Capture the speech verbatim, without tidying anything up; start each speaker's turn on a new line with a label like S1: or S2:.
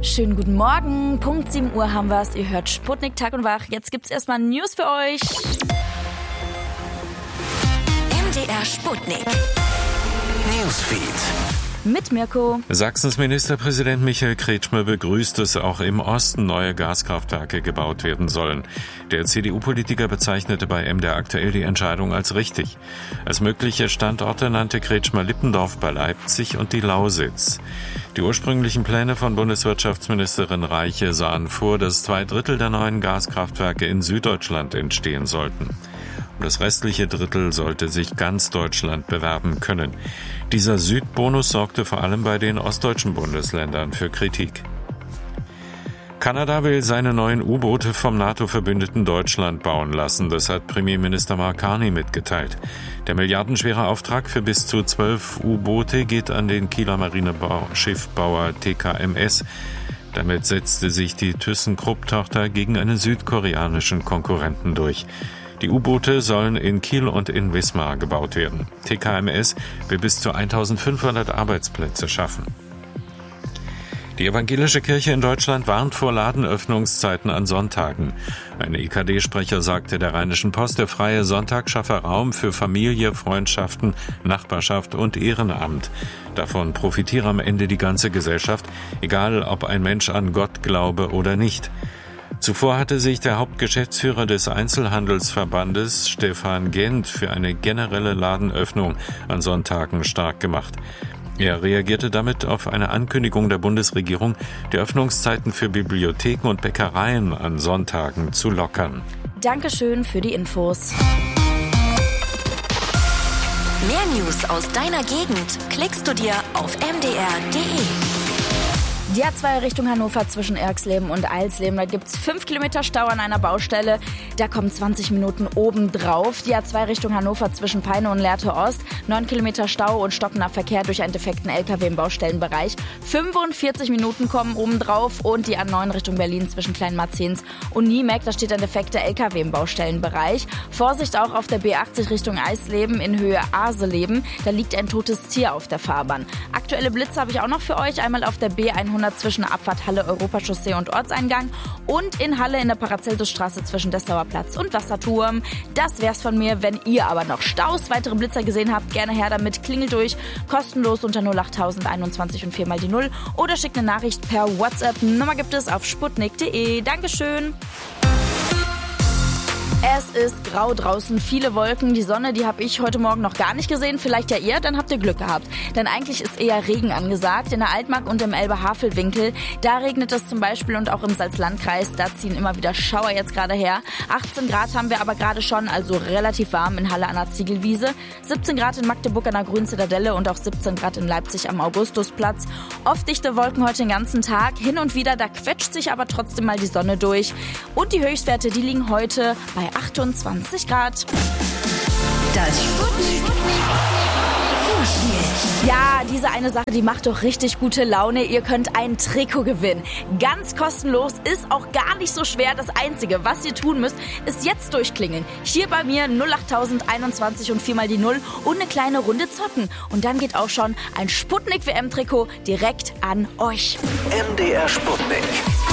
S1: Schönen guten Morgen. Punkt sieben Uhr haben wir's. Ihr hört Sputnik Tag und Wach. Jetzt gibt's erstmal News für euch.
S2: M D R Sputnik Newsfeed.
S1: Mit Mirko.
S3: Sachsens Ministerpräsident Michael Kretschmer begrüßt, dass auch im Osten neue Gaskraftwerke gebaut werden sollen. Der C D U-Politiker bezeichnete bei M D R aktuell die Entscheidung als richtig. Als mögliche Standorte nannte Kretschmer Lippendorf bei Leipzig und die Lausitz. Die ursprünglichen Pläne von Bundeswirtschaftsministerin Reiche sahen vor, dass zwei Drittel der neuen Gaskraftwerke in Süddeutschland entstehen sollten. Um das restliche Drittel sollte sich ganz Deutschland bewerben können. Dieser Südbonus sorgte vor allem bei den ostdeutschen Bundesländern für Kritik. Kanada will seine neuen U-Boote vom NATO-Verbündeten Deutschland bauen lassen. Das hat Premierminister Mark Carney mitgeteilt. Der milliardenschwere Auftrag für bis zu zwölf U-Boote geht an den Kieler Marineschiffbauer T K M S. Damit setzte sich die ThyssenKrupp-Tochter gegen einen südkoreanischen Konkurrenten durch. Die U-Boote sollen in Kiel und in Wismar gebaut werden. T K M S will bis zu eintausendfünfhundert Arbeitsplätze schaffen. Die evangelische Kirche in Deutschland warnt vor Ladenöffnungszeiten an Sonntagen. Ein E K D-Sprecher sagte der Rheinischen Post, der freie Sonntag schaffe Raum für Familie, Freundschaften, Nachbarschaft und Ehrenamt. Davon profitiere am Ende die ganze Gesellschaft, egal ob ein Mensch an Gott glaube oder nicht. Zuvor hatte sich der Hauptgeschäftsführer des Einzelhandelsverbandes, Stefan Gent, für eine generelle Ladenöffnung an Sonntagen stark gemacht. Er reagierte damit auf eine Ankündigung der Bundesregierung, die Öffnungszeiten für Bibliotheken und Bäckereien an Sonntagen zu lockern.
S1: Dankeschön für die Infos.
S2: Mehr News aus deiner Gegend klickst du dir auf m d r punkt d e.
S1: Die A zwei Richtung Hannover zwischen Erxleben und Eilsleben. Da gibt's fünf Kilometer Stau an einer Baustelle. Da kommen zwanzig Minuten oben drauf. Die A zwei Richtung Hannover zwischen Peine und Lehrte Ost. neun Kilometer Stau und stockender Verkehr durch einen defekten L K W im Baustellenbereich. fünfundvierzig Minuten kommen oben drauf. Und die A neun Richtung Berlin zwischen Kleinmarzens und Niemek. Da steht ein defekter L K W im Baustellenbereich. Vorsicht auch auf der B achtzig Richtung Eisleben in Höhe Aseleben. Da liegt ein totes Tier auf der Fahrbahn. Aktuelle Blitze habe ich auch noch für euch. Einmal auf der B hundert zwischen Abfahrt Halle, Europachaussee und Ortseingang und in Halle in der Paracelsusstraße zwischen Dessauer Platz und Wasserturm. Das wär's von mir. Wenn ihr aber noch Staus, weitere Blitzer gesehen habt, gerne her damit. Klingelt durch, kostenlos unter null acht einundzwanzig und vier mal die null oder schickt eine Nachricht per WhatsApp. Nummer gibt es auf sputnik punkt d e. Dankeschön. Es ist grau draußen, viele Wolken. Die Sonne, die habe ich heute Morgen noch gar nicht gesehen. Vielleicht ja ihr, dann habt ihr Glück gehabt. Denn eigentlich ist eher Regen angesagt. In der Altmark und im Elbe-Havel-Winkel, da regnet es zum Beispiel und auch im Salzlandkreis. Da ziehen immer wieder Schauer jetzt gerade her. achtzehn Grad haben wir aber gerade schon, also relativ warm in Halle an der Ziegelwiese. siebzehn Grad in Magdeburg an der Grünzitadelle und auch siebzehn Grad in Leipzig am Augustusplatz. Oft dichte Wolken heute den ganzen Tag. Hin und wieder, da quetscht sich aber trotzdem mal die Sonne durch. Und die Höchstwerte, die liegen heute bei achtundzwanzig Grad.
S2: Das Sputnik Vorspiel.
S1: Ja, diese eine Sache, die macht doch richtig gute Laune. Ihr könnt ein Trikot gewinnen. Ganz kostenlos, ist auch gar nicht so schwer. Das Einzige, was ihr tun müsst, ist jetzt durchklingeln. Hier bei mir null acht einundzwanzig und vier mal die null und eine kleine Runde zocken. Und dann geht auch schon ein Sputnik-W M-Trikot direkt an euch.
S4: M D R Sputnik.